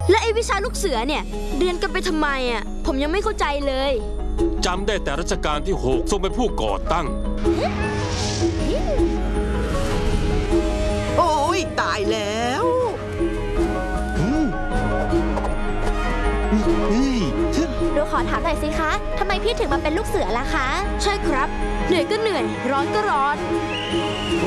และไอ้วิชาลูกเสือเนี่ยเรียนกันไปทำไมอ่ะผมยังไม่เข้าใจเลยจำได้แต่รัชกาลที่6ทรงเป็นผู้ก่อตั้งโอ้ยตายแล้วหนูขอถามหน่อยสิคะทำไมพี่ถึงมาเป็นลูกเสือล่ะคะใช่ครับเหนื่อยก็เหนื่อยร้อนก็ร้อน